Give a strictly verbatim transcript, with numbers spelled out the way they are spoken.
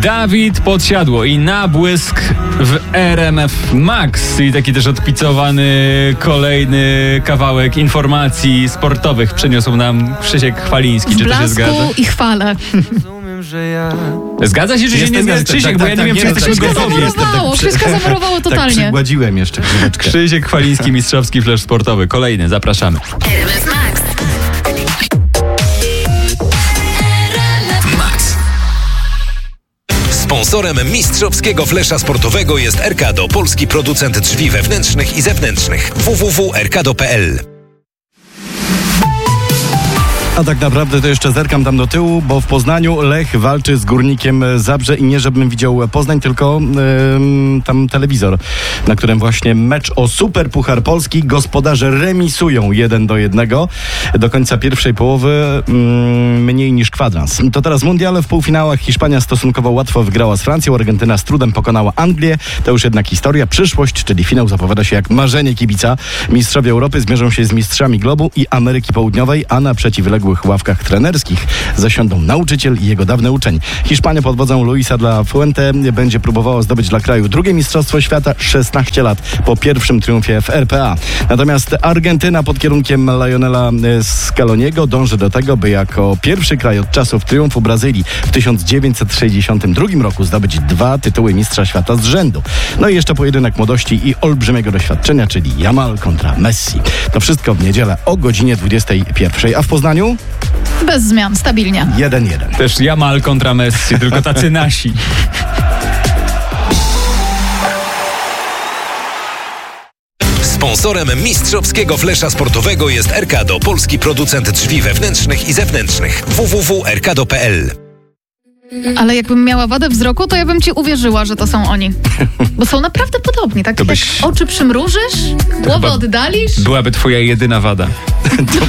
Dawid Podsiadło i nabłysk w R M F Max. I taki też odpicowany kolejny kawałek informacji sportowych przyniósł nam Krzysiek Chwaliński. W Czy to się blasku zgadza? i chwale. Zgadza się, czy się Jestem, nie zgadza? jestem, Krzysiek, tak, bo tak, ja nie tak, wiem, nie, czy no, jesteśmy Krzyśka gotowi. zamorowało, Krzyśka zamorowało Tak totalnie. przygładziłem jeszcze chwileczkę. Krzysiek Chwaliński, mistrzowski flash sportowy. Kolejny, zapraszamy. Sponsorem mistrzowskiego flesza sportowego jest Erkado, polski producent drzwi wewnętrznych i zewnętrznych. w w w kropka erkado kropka p l. A tak naprawdę to jeszcze zerkam tam do tyłu, bo w Poznaniu Lech walczy z Górnikiem Zabrze i nie żebym widział Poznań, tylko yy, tam telewizor, na którym właśnie mecz o Super Puchar Polski. Gospodarze remisują jeden do jednego. Do końca pierwszej połowy yy, mniej niż kwadrans. To teraz mundial. W półfinałach Hiszpania stosunkowo łatwo wygrała z Francją, Argentyna z trudem pokonała Anglię. To już jednak historia. Przyszłość, czyli finał, zapowiada się jak marzenie kibica. Mistrzowie Europy zmierzą się z mistrzami globu i Ameryki Południowej, a na przeciwległych ławkach trenerskich zasiądą nauczyciel i jego dawny uczeń. Hiszpania pod wodzą Luisa de la Fuente będzie próbowała zdobyć dla kraju drugie mistrzostwo świata szesnaście lat po pierwszym triumfie w R P A. Natomiast Argentyna pod kierunkiem Lionela Scaloniego dąży do tego, by jako pierwszy kraj od czasów triumfu Brazylii w tysiąc dziewięćset sześćdziesiątym drugim roku zdobyć dwa tytuły mistrza świata z rzędu. No i jeszcze pojedynek młodości i olbrzymiego doświadczenia, czyli Yamal kontra Messi. To wszystko w niedzielę o godzinie dwudziestej pierwszej. A w Poznaniu? Bez zmian, stabilnie. jeden jeden. Też Yamal kontra Messi, tylko tacy nasi. Sponsorem mistrzowskiego flesza sportowego jest Erkado, polski producent drzwi wewnętrznych i zewnętrznych. w w w kropka erkado kropka p l. Ale jakbym miała wadę wzroku, to ja bym ci uwierzyła, że to są oni. Bo są naprawdę podobni. Tak To byś- jak oczy przymrużysz, głowę chyba oddalisz. Byłaby twoja jedyna wada.